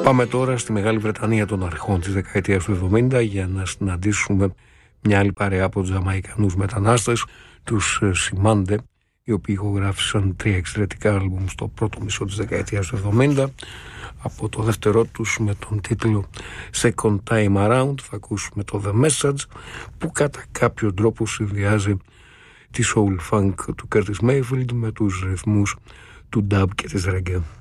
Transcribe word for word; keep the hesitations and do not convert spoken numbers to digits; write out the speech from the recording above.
Πάμε τώρα στη Μεγάλη Βρετανία των αρχών της δεκαετίας του εβδομήντα για να συναντήσουμε μια άλλη παρέα από τους Ζαμαϊκανούς μετανάστες, τους Σιμάντε, οι οποίοι ηχογράφησαν τρία εξαιρετικά άλμπουμ στο πρώτο μισό της δεκαετίας του εβδομήντα. Από το δεύτερό τους με τον τίτλο Second Time Around θα ακούσουμε το The Message, που κατά κάποιο τρόπο συνδυάζει τη soul funk του Curtis Mayfield με τους ρυθμούς του dub και της reggae.